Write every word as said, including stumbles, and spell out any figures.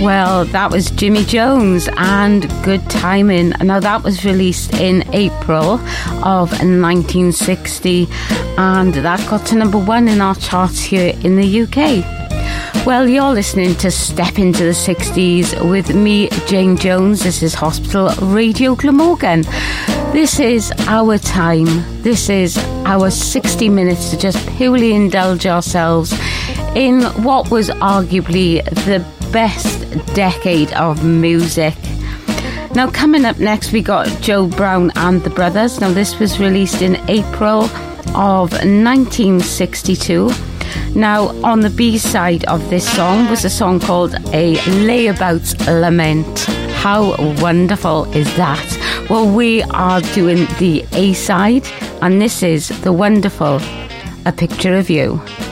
Well, that was Jimmy Jones and Good Timing. Now, that was released in April of nineteen sixty, and that got to number one in our charts here in the U K. Well, you're listening to Step Into the sixties with me, Jane Jones. This is Hospital Radio Glamorgan. This is our time. This is our sixty minutes to just purely indulge ourselves in what was arguably the best decade of music. Now, coming up next, we got Joe Brown and the Brothers. Now, this was released in April of nineteen sixty-two. Now, on the B-side of this song was a song called A Layabout's Lament. How wonderful is that? Well, we are doing the A-side, and this is the wonderful A Picture of You.